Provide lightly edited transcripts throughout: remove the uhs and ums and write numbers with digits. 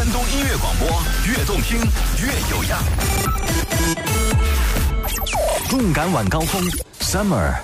山东音乐广播，越动听越有样。动感晚高峰 Summer。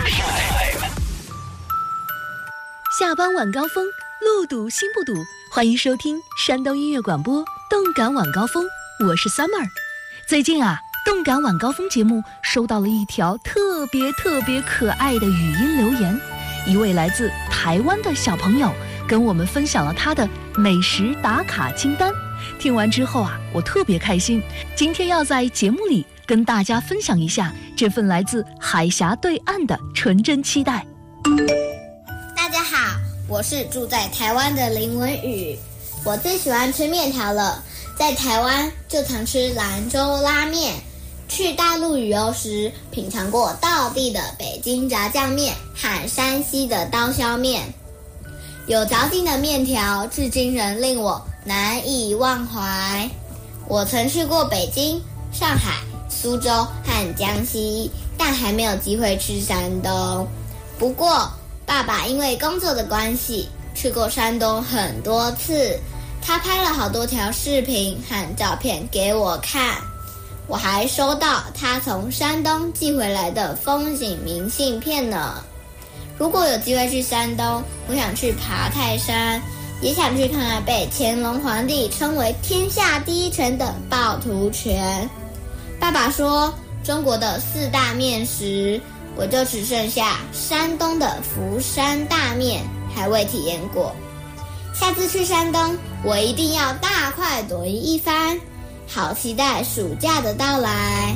下班晚高峰，路堵心不堵，欢迎收听山东音乐广播动感晚高峰，我是 Summer。 最近啊，动感晚高峰节目收到了一条特别可爱的语音留言，一位来自台湾的小朋友跟我们分享了他的美食打卡清单。听完之后啊，我特别开心，今天要在节目里跟大家分享一下这份来自海峡对岸的纯真期待。 大家好，我是住在台湾的林文宇。我最喜欢吃面条了，在台湾就常吃兰州拉面。去大陆旅游时，品尝过道地的北京炸酱面和山西的刀削面。有嚼劲的面条，至今仍令我难以忘怀。我曾去过北京、上海、苏州和江西，但还没有机会去山东。不过爸爸因为工作的关系去过山东很多次，他拍了好多条视频和照片给我看，我还收到他从山东寄回来的风景明信片呢。如果有机会去山东，我想去爬泰山，也想去看看被乾隆皇帝称为天下第一泉的趵突泉。爸爸说中国的4大面食，我就只剩下山东的福山大面还未体验过。下次去山东，我一定要大快朵颐一番，好期待暑假的到来。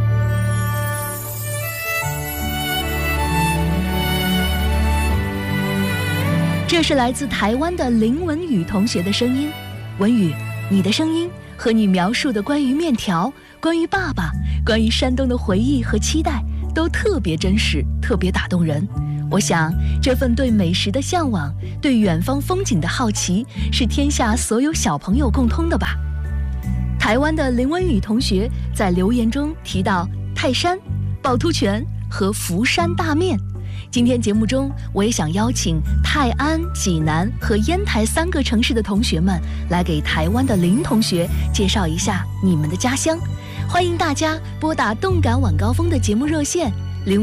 这是来自台湾的林文宇同学的声音。文宇，你的声音和你描述的关于面条、关于爸爸、关于山东的回忆和期待都特别真实，特别打动人。我想这份对美食的向往，对远方风景的好奇，是天下所有小朋友共通的吧。台湾的林文宇同学在留言中提到泰山、趵突泉和福山大面。今天节目中，我也想邀请泰安、济南和烟台3个城市的同学们来给台湾的林同学介绍一下你们的家乡。欢迎大家拨打动感晚高峰的节目热线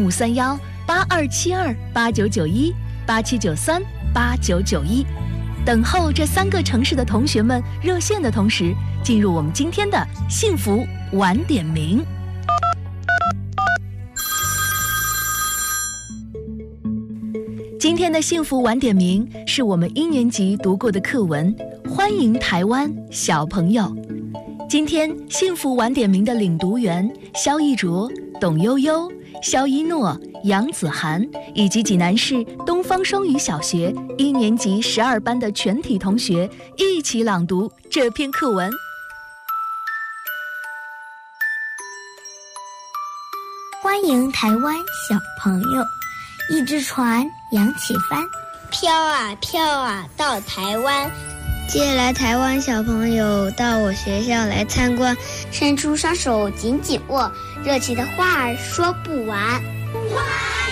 0531-8272-8991、8793-8991，等候这3个城市的同学们热线的同时，进入我们今天的幸福晚点名。今天的幸福晚点名是我们1年级读过的课文《欢迎台湾小朋友》。今天幸福晚点名的领读员肖一卓、董悠悠、肖一诺、杨子涵以及济南市东方双语小学1年级12班的全体同学一起朗读这篇课文。 欢迎台湾小朋友，一只船扬起帆， 飘啊飘啊到台湾。接来台湾小朋友到我学校来参观，伸出双手紧紧握，热情的话儿说不完。欢